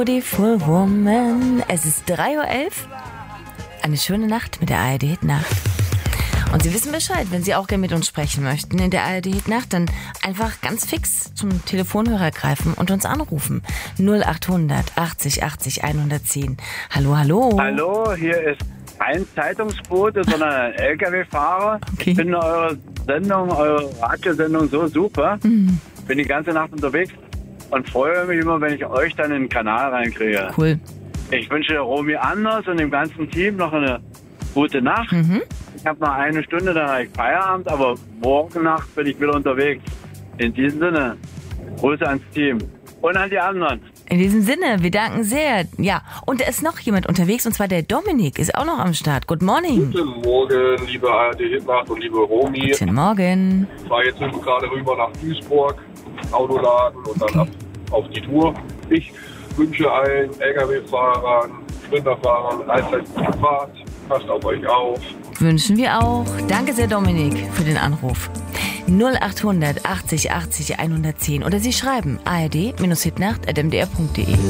Beautiful Woman. Es ist 3:11 Uhr. Eine schöne Nacht mit der ARD Hitnacht. Und Sie wissen Bescheid, wenn Sie auch gerne mit uns sprechen möchten in der ARD Hitnacht, dann einfach ganz fix zum Telefonhörer greifen und uns anrufen. 0800 80 80 110. Hallo, hallo. Hallo, hier ist kein Zeitungsbote, sondern ein LKW-Fahrer. Okay. Ich finde eure Sendung, eure Radiosendung so super. Bin die ganze Nacht unterwegs und freue mich immer, wenn ich euch dann in den Kanal reinkriege. Cool. Ich wünsche Romy Anders und dem ganzen Team noch eine gute Nacht. Ich habe noch eine Stunde, dann habe ich Feierabend, aber morgen Nacht bin ich wieder unterwegs. In diesem Sinne, Grüße ans Team und an die anderen. In diesem Sinne, wir danken sehr. Ja, und da ist noch jemand unterwegs, und zwar der Dominik ist auch noch am Start. Good morning. Guten Morgen, liebe ARD Hitnacht und liebe Romy. Guten Morgen. Ich fahre jetzt gerade rüber nach Duisburg, Auto laden und dann ab auf die Tour. Ich wünsche allen LKW-Fahrern, Sprinterfahrern allzeit gute Fahrt. Passt auf euch auf. Wünschen wir auch. Danke sehr, Dominik, für den Anruf. 0800 80 80 110 oder Sie schreiben ard-hitnacht@mdr.de.